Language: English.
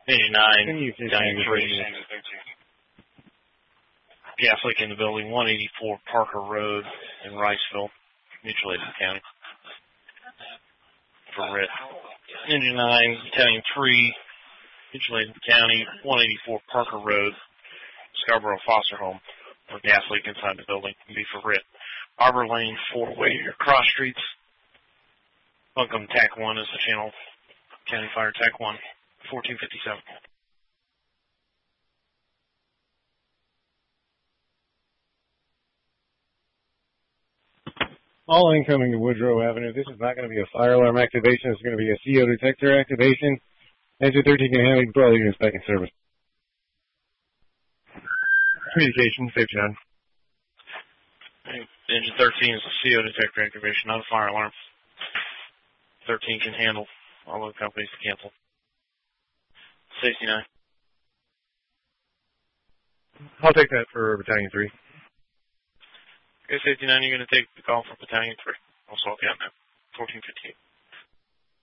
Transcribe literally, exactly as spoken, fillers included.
Engine nine, Battalion three. Gas leak in the building, one eighty-four Parker Road in Riceville, mutual aid in the county. For R I T. Engine nine, Battalion three, mutual aid in the county, one eighty-four Parker Road, Scarborough Foster Home. Or gas leak inside the building can be for R I T. Arbor Lane, four-way cross streets. Buncombe T A C one is the channel. County Fire T A C one, fourteen fifty-seven. All incoming to Woodrow Avenue. This is not going to be a fire alarm activation. It's going to be a C O detector activation. Engine thirteen can handle twelve units back in service. Communication, safety nine. Engine thirteen is a C O detector activation, not a fire alarm. thirteen can handle. All other companies to cancel. Safety nine. I'll take that for Battalion three. Okay, Safety nine, you're going to take the call from Battalion three. I'll swap you out now. fourteen fifty-eight.